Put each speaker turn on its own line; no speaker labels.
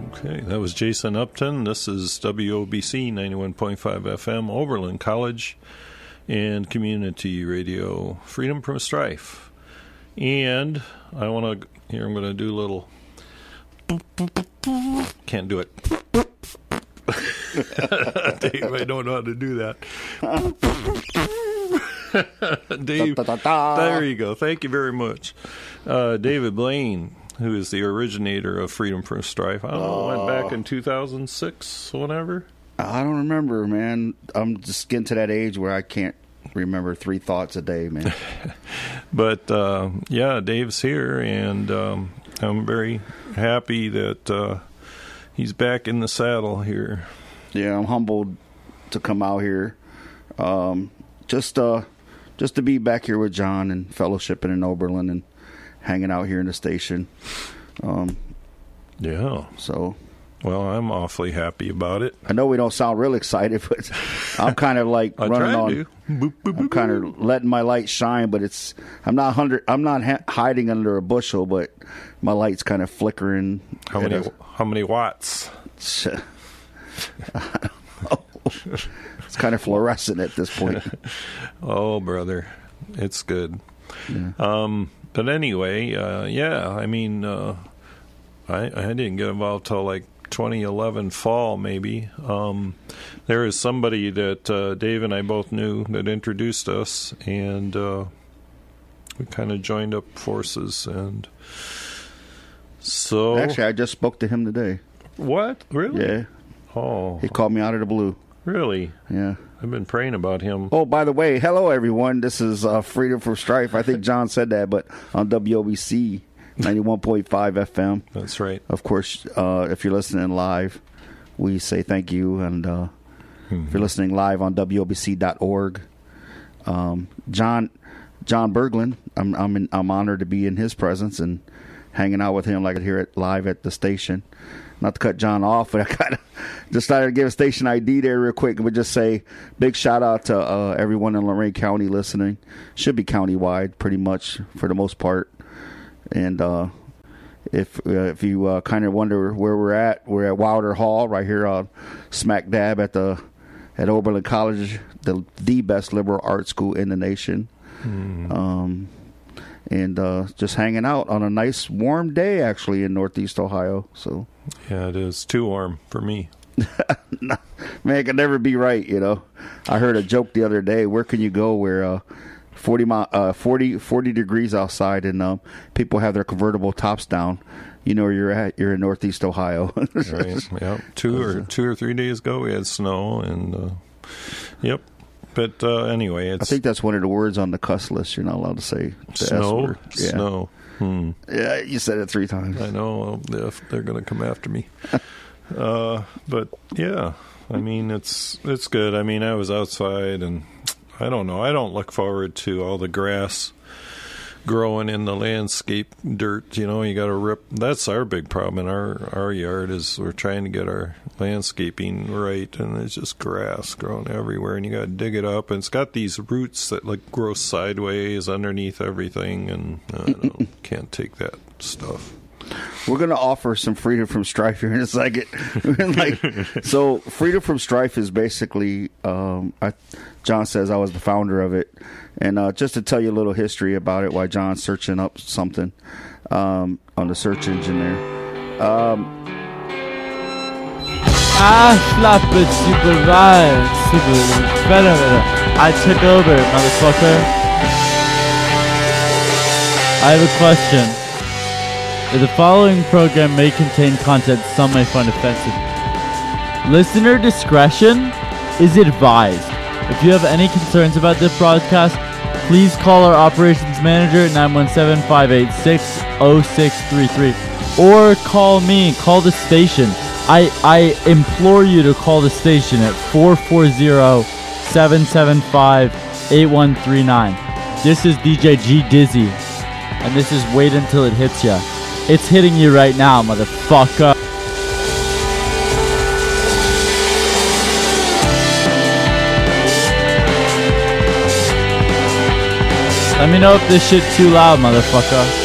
Okay, that was Jason Upton. This is WOBC 91.5 FM, Oberlin College and Community Radio, Freedom from Strife. And I want to, here I'm going to do a little, can't do it. Dave, I don't know how to do that. Dave, there you go. Thank you very much. David Blaine, who is the originator of Freedom from Strife. I don't know, went back in 2006, whatever.
I don't remember, man. I'm just getting to that age where I can't remember 3 thoughts a day, man.
But, yeah, Dave's here, and I'm very happy that he's back in the saddle here.
Yeah, I'm humbled to come out here. Just to be back here with John and fellowshipping in Oberlin and hanging out here in the station.
Yeah.
So,
well, I'm awfully happy about it.
I know we don't sound real excited, but I'm kind of like running on.
Boop, boop,
I'm kind of letting my light shine, but I'm not hiding under a bushel, but my light's kind of flickering.
How many watts?
I don't know. It's kind of fluorescent at this point.
Oh, brother, it's good.
Yeah.
But anyway, yeah, I mean, I didn't get involved till like 2011 fall, maybe. There is somebody that Dave and I both knew that introduced us, and we kind of joined up forces. And so,
actually, I just spoke to him today.
What? Really?
Yeah.
Oh,
he called me out of the blue.
Really?
Yeah.
I've been praying about him.
Oh, by the way, hello, everyone. This is Freedom from Strife. I think John said that, but on WOBC 91.5 FM.
That's right.
Of course, if you're listening live, we say thank you. And if you're listening live on WOBC.org, John Berglund, I'm honored to be in his presence and hanging out with him like I hear it live at the station. Not to cut John off, but I kind of decided to give a station ID there real quick. And we'll just say big shout out to everyone in Lorain County listening. Should be county-wide pretty much for the most part. And if you kind of wonder where we're at Wilder Hall right here smack dab at Oberlin College, the best liberal arts school in the nation. And just hanging out on a nice warm day actually in Northeast Ohio. So
yeah, it is too warm for me.
Man, it can never be right, you know. I heard a joke the other day. Where can you go where 40 degrees outside and people have their convertible tops down? You know where you're at. You're in Northeast Ohio.
Right. Yeah. 2 or 3 days ago we had snow and yep. But anyway, I
think that's one of the words on the cuss list. You're not allowed to say the
snow.
S word. Yeah.
Snow.
Yeah, you said it 3 times.
I know they're going to come after me. But yeah, I mean it's good. I mean I was outside and I don't know. I don't look forward to all the grass growing in the landscape dirt. You know, you got to rip. That's our big problem in our yard is we're trying to get our landscaping right, and there's just grass growing everywhere, and you got to dig it up. And it's got these roots that like grow sideways underneath everything, and I can't take that stuff.
We're going to offer some Freedom from Strife here in a second. So Freedom from Strife is basically, John says I was the founder of it. And just to tell you a little history about it, while John's searching up something on the search engine there.
Flapper, super right, super better. I took over, motherfucker. I have a question. The following program may contain content some may find offensive. Listener discretion is advised. If you have any concerns about this broadcast, please call our operations manager at 917-586-0633 or call the station. I implore you to call the station at 440-775-8139. This is DJ G Dizzy, and this is Wait Until It Hits Ya. It's hitting you right now, motherfucker. Let me know if this shit too loud, motherfucker.